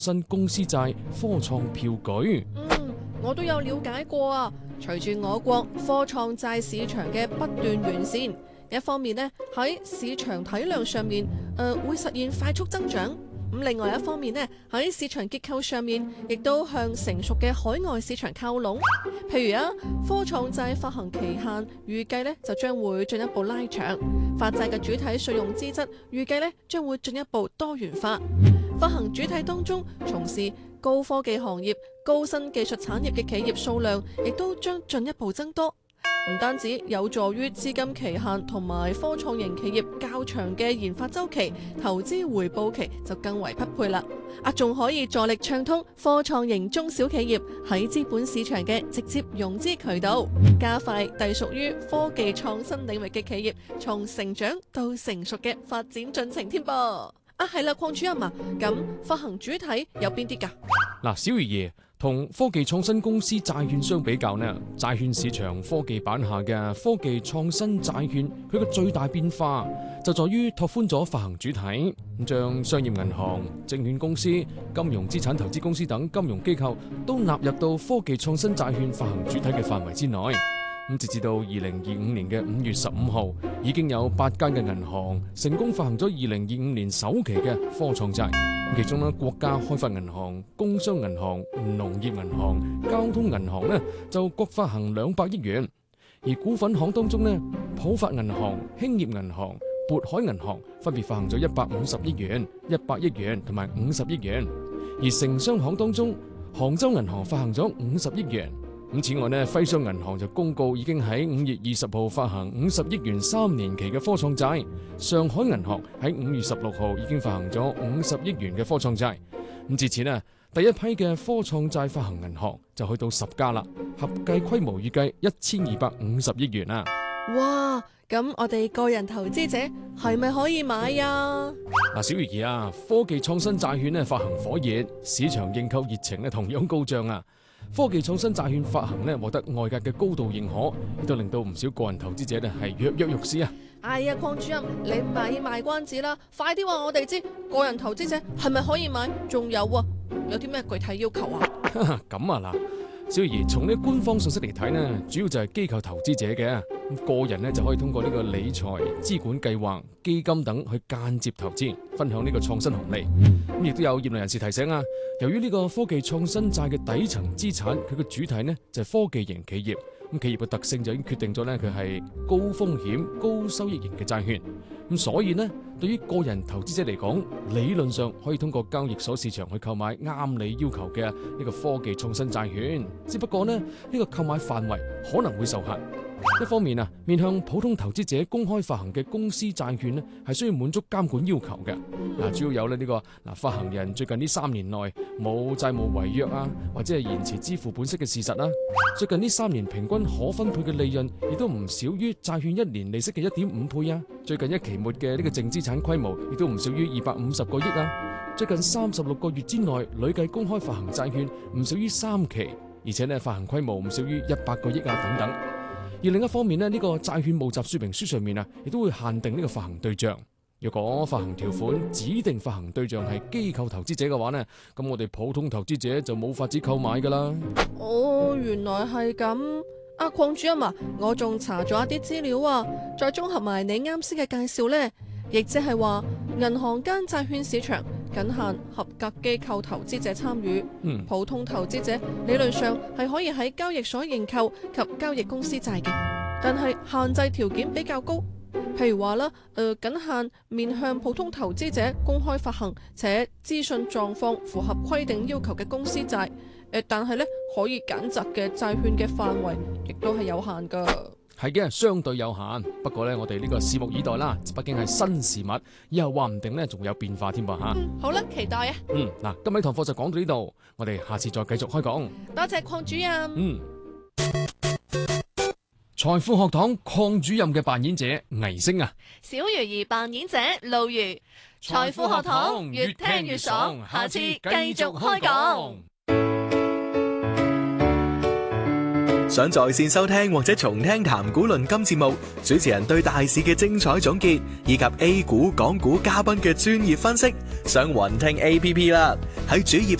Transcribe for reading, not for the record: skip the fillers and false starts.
新公司債科創票據。 我都有了解過啊。隨住我國科創債市場嘅不斷完善，一方面呢喺市場體量上面，會實現快速增長。咁另外一方面呢，喺市場結構上面，亦都向成熟嘅海外市場靠攏。譬如啊，科創債發行期限預計呢就將會進一步拉長，發債嘅主體稅用資質預計呢將會進一步多元化。發行主體當中從事高科技行業、高新技術產業嘅企業數量，亦都將進一步增多。唔單止有助於資金期限同埋科創型企業較長嘅研發週期、投資回報期就更為匹配啦。仲可以助力暢通科創型中小企業喺資本市場嘅直接融資渠道，加快隸屬於科技創新領域嘅企業從成長到成熟嘅發展進程添噃。係啦，鄺主任啊，咁發行主體有邊啲㗎？ 小魚爺，同科技創新公司債券相比較呢，債券市場科技版下嘅科技創新債券，佢嘅最大變化就在於拓寬咗發行主體，將商業銀行、證券公司、金融資產投資公司等金融機構都納入到科技創新債券發行主體嘅範圍之內。截至到2025年嘅5月15號，已經有8間嘅銀行成功發行咗2025年首期嘅科創債。其中呢，國家開發銀行、工商銀行、農業銀行、交通銀行呢就各發行200億元。而股份行當中呢，浦發銀行、興業銀行、渤海銀行分別發行咗150億元、100億元同埋50億元。而城商行當中，杭州銀行發行咗50億元。此外呢，徽商銀行就公告已經喺5月20號發行50億元3年期嘅科創債。上海銀行喺5月16號已經發行咗50億元嘅科創債。至此呢，第一批嘅科創債發行銀行就去到10家啦，合計規模預計1250億元啦。 哇！咁我哋個人投資者係咪可以買呀？ 小魚兒啊，科技創新債券呢發行火熱，市場認購熱情呢同樣高漲啊！科技創新債券發行呢獲得外界嘅高度認可，亦都令到唔少個人投資者呢係躍躍欲試啊！ 哎呀，鄺主任，你唔係賣關子啦，快啲話我哋知個人投資者係咪可以買？仲有有啲咩具體要求啊？ 咁啊嗱，小魚兒從呢官方信息嚟睇呢，主要就係機構投資者嘅，個人呢就可以通過呢個理財、資管計劃、基金等去間接投資，分享呢個創新紅利。亦都有業內人士提醒啊，由於呢個科技創新債嘅底層資產，佢嘅主體呢就係科技型企業。企業嘅特性就已經決定咗呢，佢係高風險、高收益型嘅債券。所以呢，對於個人投資者嚟講，理論上可以通過交易所市場去購買啱你要求嘅呢個科技創新債券。只不過呢，呢個購買範圍可能會受限。一方面面向普通投資者公開發行嘅公司債券呢，係需要滿足監管要求嘅。主要有呢個發行人最近呢3年內冇債務違約或者係延遲支付本息嘅事實啦。最近呢3年平均可分配嘅利潤亦都唔少於債券1年利息嘅1.5倍啊。最近一期末嘅呢個淨資產規模亦都唔少於250個億啊。最近36個月之內累計公開發行債券唔少於3期，而且呢發行規模唔少於100個億等等。而另一方面呢，呢個債券募集說明書上面亦都會限定呢個發行對象。如果發行條款指定發行對象係機構投資者嘅話呢，咁我哋普通投資者就冇法子購買噶啦。 原來係咁。鄺主任我仲查咗一啲資料再綜合埋你啱先嘅介紹呢，亦即係話銀行間債券市場僅限合格機構投資者參與，普通投資者理論上係可以喺交易所認購及交易公司債嘅，但係限制條件比較高。譬如話啦，僅限面向普通投資者公開發行且資訊狀況符合規定要求嘅公司債，但係咧可以揀擇嘅債券嘅範圍亦都係有限噶。 係嘅，相對有限。不過咧，我哋呢個拭目以待啦。畢竟係新事物，以後話唔定咧仲有變化添噃吓。 好啦，期待啊。 今日堂課就講到呢度，我哋下次再繼續開講。 多謝鄺主任。 財富學堂鄺主任嘅扮演者倪星啊， 小魚兒扮演者露如。財富學堂越聽越爽，下次繼續開講。 想在線收聽或者重聽談股論金節目，主持人對大市嘅精彩總結，以及 A 股、港股嘉賓嘅專業分析，上雲聽 APP 啦，喺主頁